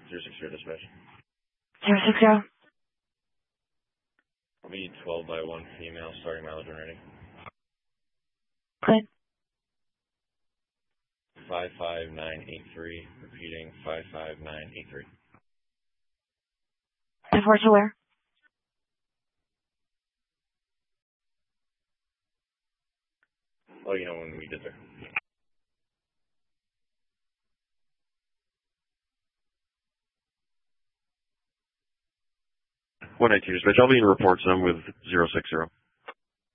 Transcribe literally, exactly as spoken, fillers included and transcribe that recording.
zero six zero dispatch. zero six zero. V twelve by one female, starting mileage when ready. Good. five five nine eight three, repeating five five nine eight three. Report to where? Oh, you know when we get there. one ninety-two dispatch, I'll be in report zone with zero six zero.